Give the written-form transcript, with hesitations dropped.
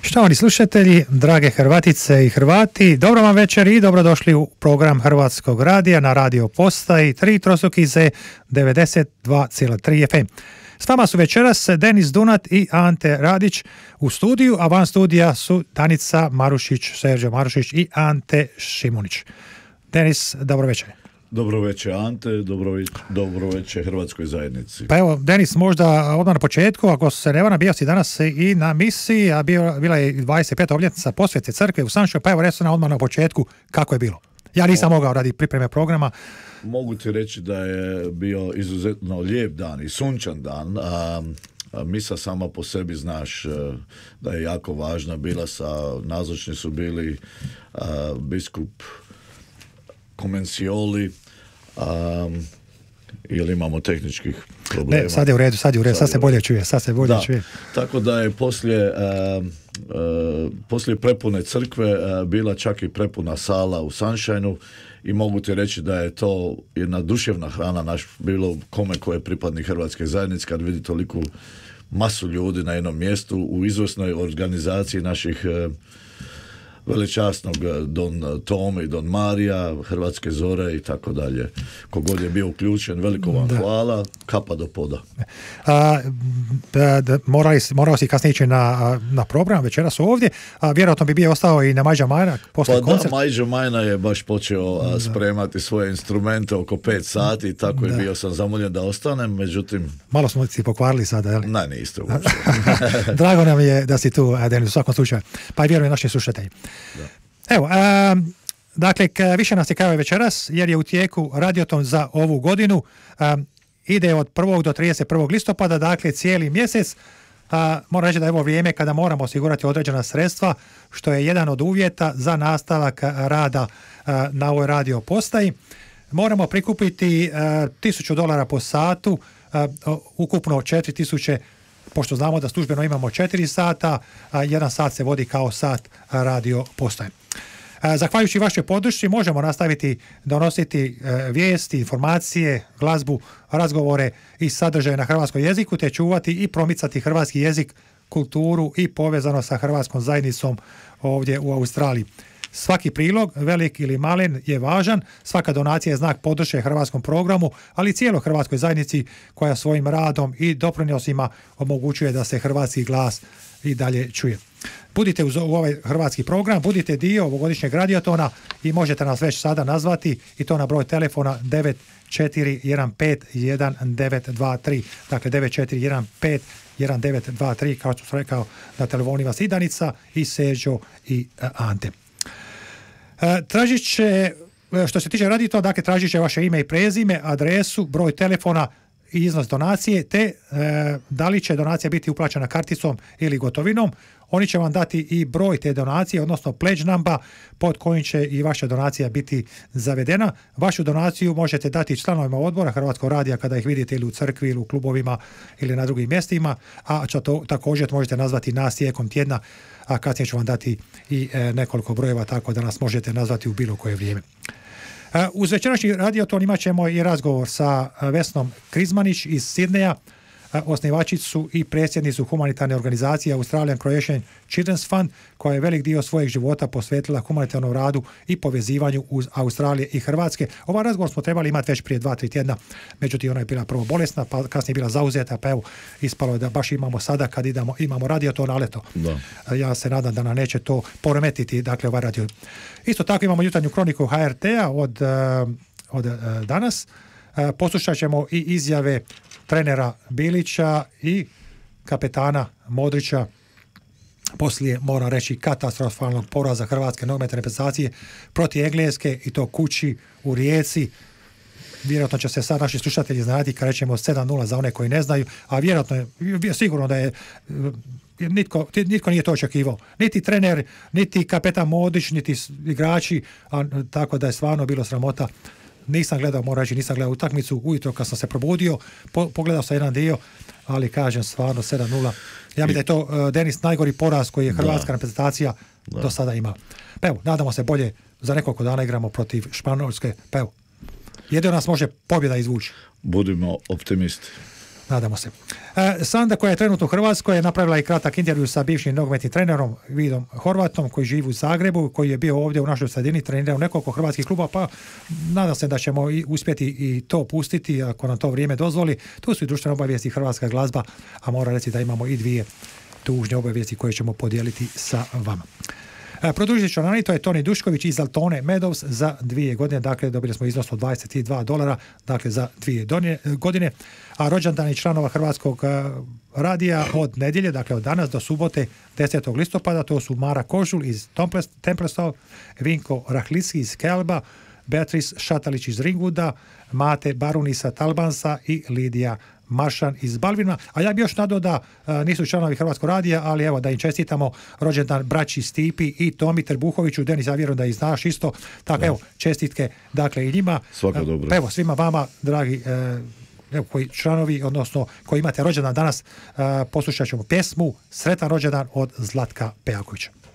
Štovani slušatelji, drage Hrvatice i Hrvati, dobro vam večer i dobrodošli u program Hrvatskog radija na radio postaji 3 trosukize 92,3 FM. S vama su večeras Denis Dunat i Ante Radić u studiju, a van studija su Danica Marušić, Serđo Marušić i Ante Šimunić. Denis, dobro večer. Dobro večer Ante, dobro večer Hrvatskoj zajednici. Pa evo, Denis, možda odmah na početku, ako se ne varam, bio si danas i na misiji, a bila je 25. obljetnica posvete crkve u Sanšoj, pa evo reći odmah na početku kako je bilo. Ja nisam mogao radi pripreme programa. Mogu ti reći da je bio izuzetno lijep dan i sunčan dan, a misa sama po sebi znaš da je jako važna bila, nazočni su bili biskup Comencioli, ili imamo tehničkih problema? Ne, sad je u redu, sad se bolje čuje, čuje. Tako da je poslije prepune crkve bila čak i prepuna sala u Sunshine-u i mogu ti reći da je to jedna duševna hrana bilo kome ko je pripadnik Hrvatske zajednice kad vidi toliku masu ljudi na jednom mjestu u izvrsnoj organizaciji naših velečasnog Don Tome i Don Marija, Hrvatske zore i tako dalje. Kogod je bio uključen, veliko vam hvala, kapa do poda. Morao si kasnije ići na program, večeras ovdje, a vjerojatno bi bio ostao i na Majđa Majna poslije koncert. Majđa Majna je baš počeo spremati svoje instrumente oko 5 sati i tako je bio sam zamoljen da ostanem, međutim... Malo smo si pokvarili sada, jel? Ne, niste uopće. Drago nam je da si tu, Denis, u svakom slučaju. Pa i vjerujem naši slušatelji. Da. Evo, dakle, više nas je kao večeras, jer je u tijeku radioton za ovu godinu. Ide od 1. do 31. listopada, dakle cijeli mjesec. Moram reći da je ovo vrijeme kada moramo osigurati određena sredstva, što je jedan od uvjeta za nastavak rada na ovoj radio postaji. Moramo prikupiti $1,000 po satu, ukupno 4.000, pošto znamo da službeno imamo 4 sata, a 1 sat se vodi kao sat radio postaje. Zahvaljujući vašoj podršci možemo nastaviti donositi vijesti, informacije, glazbu, razgovore i sadržaje na hrvatskom jeziku, te čuvati i promicati hrvatski jezik, kulturu i povezano sa hrvatskom zajednicom ovdje u Australiji. Svaki prilog, velik ili malen, je važan, svaka donacija je znak podrške hrvatskom programu, ali i cijeloj hrvatskoj zajednici koja svojim radom i doprinosima omogućuje da se hrvatski glas i dalje čuje. Budite uz ovaj hrvatski program, budite dio ovogodišnjeg radiotona i možete nas već sada nazvati i to na broj telefona 94151923. Dakle 94151923, kao što sam rekao, na telefonima i Danica i Serđo i Ante. Tražit će, što se tiče radiotona, dakle tražit će vaše ime i prezime, adresu, broj telefona i iznos donacije, te da li će donacija biti uplaćena karticom ili gotovinom. Oni će vam dati i broj te donacije, odnosno pledge number, pod kojim će i vaša donacija biti zavedena. Vašu donaciju možete dati članovima odbora Hrvatskog radija kada ih vidite ili u crkvi ili u klubovima ili na drugim mjestima, a također možete nazvati nas tijekom tjedna, a kasnije ću vam dati i nekoliko brojeva, tako da nas možete nazvati u bilo koje vrijeme. Uz večerašnji radioton imat ćemo i razgovor sa Vesnom Krizmanić iz Sidneja, osnivačicu i predsjednicu humanitarne organizacije Australian Croatian Children's Fund, koja je velik dio svojeg života posvetila humanitarnom radu i povezivanju uz Australije i Hrvatske. Ovaj razgovor smo trebali imati već prije 2-3 tjedna, međutim ona je bila prvo bolesna, pa kasnije bila zauzeta, pa evo ispalo je da baš imamo sada kad imamo radioton, ali eto, ja se nadam da nam neće to poremetiti, dakle ovaj radio. Isto tako imamo jutarnju kroniku HRT-a od danas. Poslušat ćemo i izjave trenera Bilića i kapetana Modrića poslije, moram reći, katastrofalnog poraza hrvatske nogometne reprezentacije protiv Engleske, i to kući u Rijeci. Vjerojatno će se sad naši slušatelji znati kad rećemo 7-0 za one koji ne znaju, a vjerojatno je sigurno da je nitko nije to očekivao. Niti trener, niti kapetan Modrić, niti igrači, tako da je stvarno bilo sramota. Nisam gledao utakmicu, ujutro kad sam se probudio, pogledao sam jedan dio, ali kažem stvarno 7-0. Ja mislim da je to, Denis, najgori poraz koji je hrvatska reprezentacija do sada imala. Pa evo, nadamo se bolje, za nekoliko dana igramo protiv Španjolske, pa evo, jedino nas može pobjeda izvući. Budimo optimisti. Nadamo se. Sanda, koja je trenutno u Hrvatskoj, je napravila i kratak intervju sa bivšim nogometnim trenerom Vidom Horvatom, koji živi u Zagrebu, koji je bio ovdje u našoj sredini, trenirao nekoliko hrvatskih kluba, pa nadam se da ćemo uspjeti i to pustiti ako nam to vrijeme dozvoli. Tu su i društvene obavijesti, hrvatska glazba, a moram reći da imamo i dvije tužne obavijesti koje ćemo podijeliti sa vama. Produžit članarinu, to je Toni Dušković iz Altone Meadows za 2 godine, dakle dobili smo iznos od $22, dakle za 2 godine, a rođendani članova Hrvatskog radija od nedjelje, dakle od danas do subote 10. listopada, to su Mara Kožul iz Templestov, Vinko Rahlicki iz Kelba, Beatrice Šatalić iz Ringwooda, Mate Barunisa Talbansa i Lidija Maršan iz Balvina, a ja bi još nadao da nisu članovi Hrvatskog radija, ali evo da im čestitamo rođendan braći Stipi i Tomi Trbuhoviću. Denis, ja vjerujem da ih znaš isto, tako evo čestitke dakle i njima. Svako dobro. Evo svima vama, dragi koji članovi, odnosno koji imate rođendan danas, poslušat ćemo pjesmu Sretan rođendan od Zlatka Pejakovića.